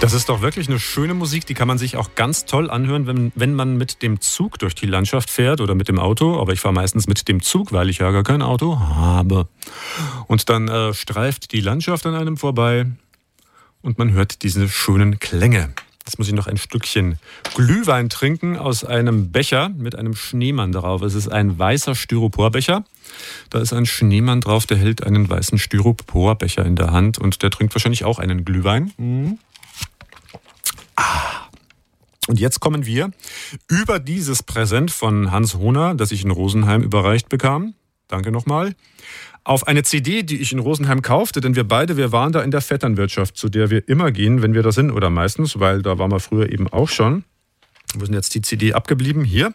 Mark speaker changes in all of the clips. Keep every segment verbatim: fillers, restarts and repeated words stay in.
Speaker 1: Das ist doch wirklich eine schöne Musik, die kann man sich auch ganz toll anhören, wenn, wenn man mit dem Zug durch die Landschaft fährt oder mit dem Auto. Aber ich fahre meistens mit dem Zug, weil ich ja gar kein Auto habe. Und dann äh, streift die Landschaft an einem vorbei und man hört diese schönen Klänge. Jetzt muss ich noch ein Stückchen Glühwein trinken aus einem Becher mit einem Schneemann drauf. Es ist ein weißer Styroporbecher. Da ist ein Schneemann drauf, der hält einen weißen Styroporbecher in der Hand und der trinkt wahrscheinlich auch einen Glühwein. Mhm. Ah. Und jetzt kommen wir über dieses Präsent von Hans Hohner, das ich in Rosenheim überreicht bekam. Danke nochmal. Auf eine C D, die ich in Rosenheim kaufte, denn wir beide, wir waren da in der Vetternwirtschaft, zu der wir immer gehen, wenn wir da sind, oder meistens, weil da waren wir früher eben auch schon. Wo ist denn jetzt die C D abgeblieben? Hier.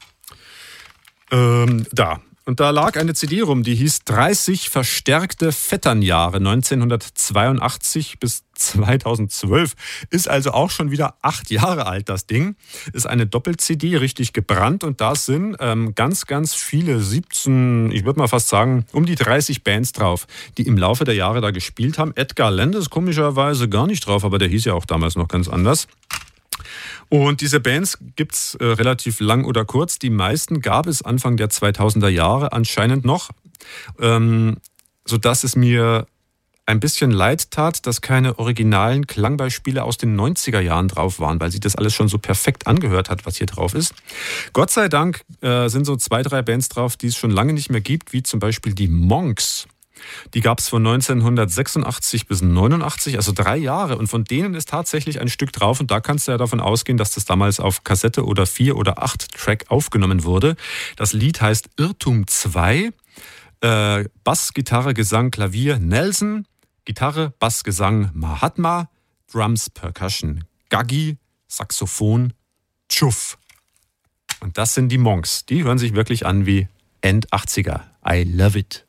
Speaker 1: Ähm, da. Und da lag eine C D rum, die hieß dreißig verstärkte Vetternjahre neunzehnhundertzweiundachtzig bis zweitausendzwölf. Ist also auch schon wieder acht Jahre alt, das Ding. Ist eine Doppel-C D, richtig gebrannt. Und da sind ähm, ganz, ganz viele, siebzehn, ich würde mal fast sagen, um die dreißig Bands drauf, die im Laufe der Jahre da gespielt haben. Edgar Lende ist komischerweise gar nicht drauf, aber der hieß ja auch damals noch ganz anders. Und diese Bands gibt's äh, relativ lang oder kurz. Die meisten gab es Anfang der zweitausender Jahre anscheinend noch, ähm, sodass es mir ein bisschen leid tat, dass keine originalen Klangbeispiele aus den neunziger Jahren drauf waren, weil sich das alles schon so perfekt angehört hat, was hier drauf ist. Gott sei Dank äh, sind so zwei, drei Bands drauf, die es schon lange nicht mehr gibt, wie zum Beispiel die Monks. Die gab es von neunzehnhundertsechsundachtzig bis neunundachtzig, also drei Jahre. Und von denen ist tatsächlich ein Stück drauf. Und da kannst du ja davon ausgehen, dass das damals auf Kassette oder vier oder acht Track aufgenommen wurde. Das Lied heißt Irrtum zwei. Äh, Bass, Gitarre, Gesang, Klavier Nelson. Gitarre, Bass, Gesang Mahatma. Drums, Percussion Gaggi. Saxophon Chuff. Und das sind die Monks. Die hören sich wirklich an wie End achtziger. I love it.